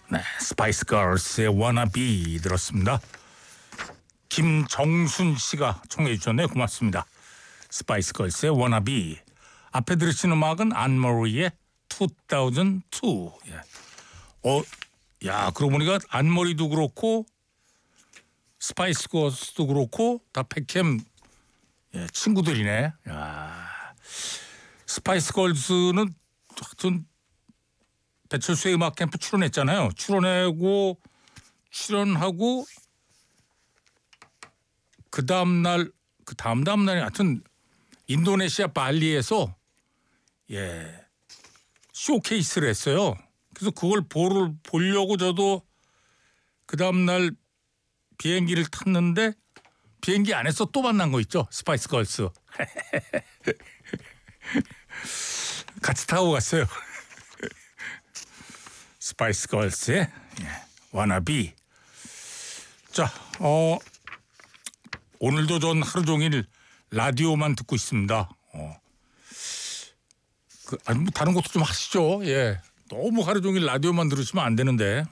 네, 스파이스 걸스의 Wanna Be 들었습니다. 김정순 씨가 청해 주셨네요. 고맙습니다. 스파이스 걸스의 Wanna Be. 앞에 들으신 음악은 안머리의 2002. 예. 야, 그러고 보니까 안머리도 그렇고 스파이스 걸스도 그렇고 다 백캠 친구들이네. 야. 스파이스 걸스는 하여튼 배철수의 음악 캠프 출연했잖아요. 출연하고 그 다음 날이 하여튼 인도네시아 발리에서 쇼케이스를 했어요. 그래서 그걸 보려고 저도 그 다음 날 비행기를 탔는데 비행기 안에서 또 만난 거 있죠. 스파이스 걸스. 같이 타고 갔어요. 스파이스 걸스의 Wanna Be. 자, 오늘도 전 하루 종일 라디오만 듣고 있습니다. 뭐 다른 것도 좀 하시죠. 예, 너무 하루 종일 라디오만 들으시면 안 되는데.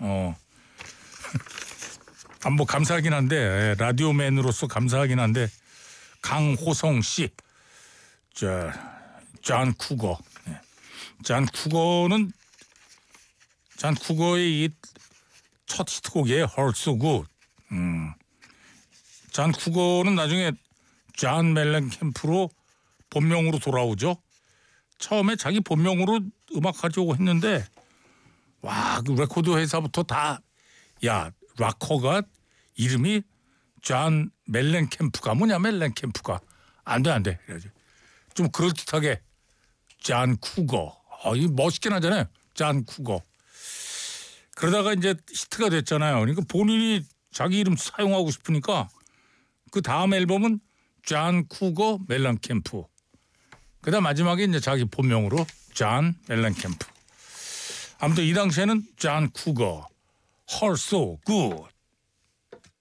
뭐 감사하긴 한데 라디오맨으로서 감사하긴 한데 강호성 씨, 존 쿠거, 존 쿠거의 이 첫 히트곡이에요. Hurt So Good. 존 쿠거는 나중에 존 멜렌캠프로 본명으로 돌아오죠. 처음에 자기 본명으로 음악 하려고 했는데 그 레코드 회사부터 락커가 이름이 존 멜렌캠프가 뭐냐, 멜렌캠프가 안 돼. 그래야지. 좀 그럴듯하게 존 쿠거. 이 멋있긴 하잖아요. 존 쿠거. 그러다가 이제 히트가 됐잖아요. 그러니까 본인이 자기 이름 사용하고 싶으니까 그 다음 앨범은 존 쿠거 멜렌캠프. 그다음 마지막에 이제 자기 본명으로 존 멜렌캠프. 아무튼 이 당시에는 존 쿠거, Hurt So Good.